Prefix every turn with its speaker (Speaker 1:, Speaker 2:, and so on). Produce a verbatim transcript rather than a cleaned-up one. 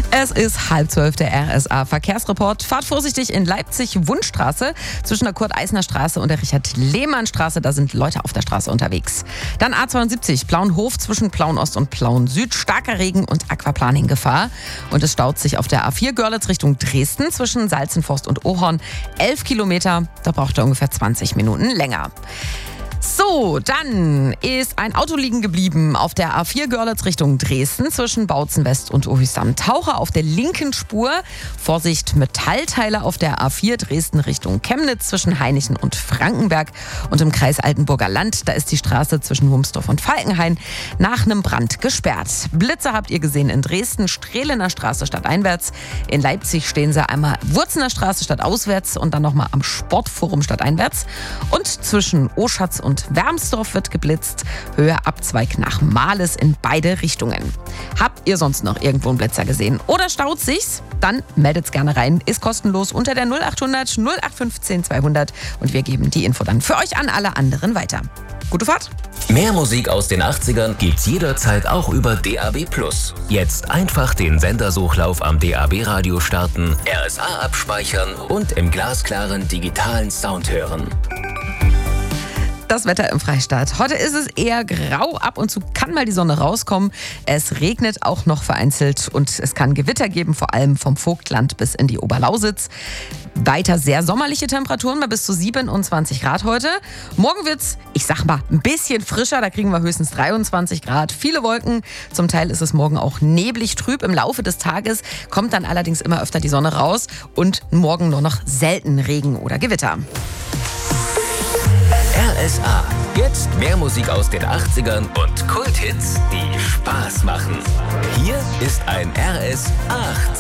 Speaker 1: Es ist halb zwölf, der R S A-Verkehrsreport. Fahrt vorsichtig in Leipzig-Wundstraße zwischen der Kurt-Eisner-Straße und der Richard-Lehmann-Straße. Da sind Leute auf der Straße unterwegs. Dann A zweiundsiebzig, Plaunhof zwischen Plauen-Ost und Plauen-Süd. Starker Regen und Aquaplaning-Gefahr. Und es staut sich auf der A vier Görlitz Richtung Dresden zwischen Salzenforst und Ohorn. elf Kilometer, da braucht er ungefähr zwanzig Minuten länger. So, dann ist ein Auto liegen geblieben auf der A vier Görlitz Richtung Dresden zwischen Bautzen West und Ohisam. Taucher auf der linken Spur. Vorsicht, Metallteile auf der A vier Dresden Richtung Chemnitz zwischen Hainichen und Frankenberg. Und im Kreis Altenburger Land, da ist die Straße zwischen Wumsdorf und Falkenhain nach einem Brand gesperrt. Blitze habt ihr gesehen in Dresden, Strehlener Straße stadteinwärts. In Leipzig stehen sie einmal Wurzener Straße stadtauswärts und dann nochmal am Sportforum stadteinwärts. Und zwischen Oschatz und Wermsdorf wird geblitzt. Höhe Abzweig nach Mahles in beide Richtungen. Habt ihr sonst noch irgendwo einen Blitzer gesehen oder staut sich's? Dann meldet's gerne rein. Ist kostenlos unter der null achthundert null acht fünfzehn zweihundert und wir geben die Info dann für euch an alle anderen weiter. Gute Fahrt!
Speaker 2: Mehr Musik aus den achtzigern gibt's jederzeit auch über D A B plus. Jetzt einfach den Sendersuchlauf am D A B-Radio starten, R S A abspeichern und im glasklaren digitalen Sound hören.
Speaker 1: Das Wetter im Freistaat. Heute ist es eher grau, ab und zu kann mal die Sonne rauskommen. Es regnet auch noch vereinzelt und es kann Gewitter geben, vor allem vom Vogtland bis in die Oberlausitz. Weiter sehr sommerliche Temperaturen bei bis zu siebenundzwanzig Grad heute. Morgen wird's, ich sag mal, ein bisschen frischer, da kriegen wir höchstens dreiundzwanzig Grad. Viele Wolken, zum Teil ist es morgen auch neblig trüb. Im Laufe des Tages kommt dann allerdings immer öfter die Sonne raus und morgen nur noch selten Regen oder Gewitter.
Speaker 2: R S A. Jetzt mehr Musik aus den achtzigern und Kulthits, die Spaß machen. Hier ist ein R S A.